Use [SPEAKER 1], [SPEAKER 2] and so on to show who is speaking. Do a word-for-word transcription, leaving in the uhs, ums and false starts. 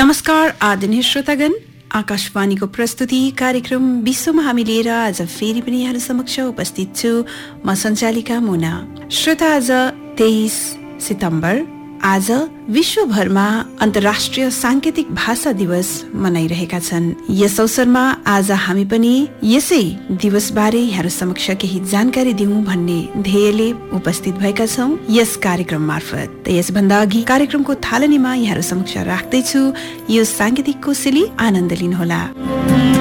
[SPEAKER 1] नमस्कार आदरणीय श्रोतागण, आकाशवाणीको प्रस्तुति कार्यक्रम विश्वमा हामी लिएर आज फेरि पनि यहाँहरू समक्ष उपस्थित छु। म सञ्चालिका मुना। श्रोता, आज तेइस सितम्बर, आज विश्वभरमा अन्तर्राष्ट्रिय सांकेतिक भाषा दिवस मनाइरहेका छन्। यस अवसरमा आज हामी पनि यसै दिवसबारे यहाँहरू समक्ष केही जानकारी दिउँ भन्ने ध्येयले उपस्थित भएका छौं यस कार्यक्रम मार्फत। यसभन्दा अघि कार्यक्रमको थालनीमा यहाँहरू समक्ष राख्दैछु यो सांकेतिक कोसेली, आनन्द लिनुहोला।